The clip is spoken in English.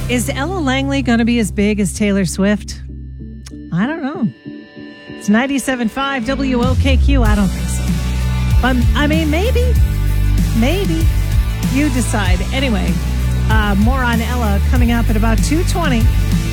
Is Ella Langley going to be as big as Taylor Swift? I don't know. It's 97.5 WOKQ. I don't think so. But, I mean, maybe. Maybe. You decide. Anyway, more on Ella coming up at about 2:20.